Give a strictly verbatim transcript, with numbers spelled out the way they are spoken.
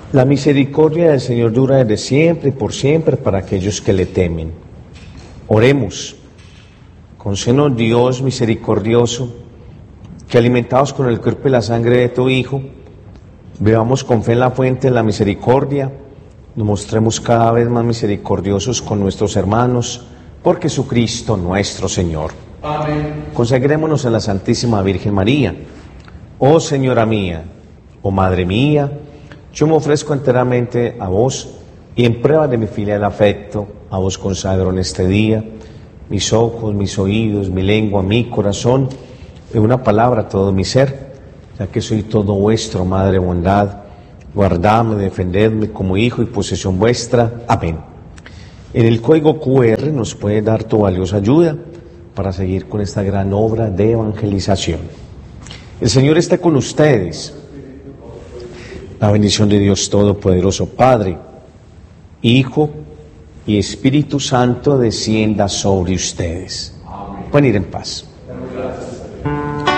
La misericordia del Señor dura desde siempre y por siempre para aquellos que le temen. Oremos. Concédenos, Dios misericordioso, que alimentados con el cuerpo y la sangre de tu Hijo, bebamos con fe en la fuente de la misericordia, nos mostremos cada vez más misericordiosos con nuestros hermanos, por Jesucristo nuestro Señor. Amén. Consagrémonos a la Santísima Virgen María. Oh Señora mía, oh Madre mía, yo me ofrezco enteramente a vos y en prueba de mi filial afecto, a vos consagro en este día mis ojos, mis oídos, mi lengua, mi corazón, en una palabra todo mi ser, ya que soy todo vuestro, Madre bondad, guardadme, defendedme como hijo y posesión vuestra. Amén. En el código cu erre nos puede dar tu valiosa ayuda para seguir con esta gran obra de evangelización. El Señor esté con ustedes. La bendición de Dios Todopoderoso, Padre, Hijo y Espíritu Santo descienda sobre ustedes. Pueden ir en paz.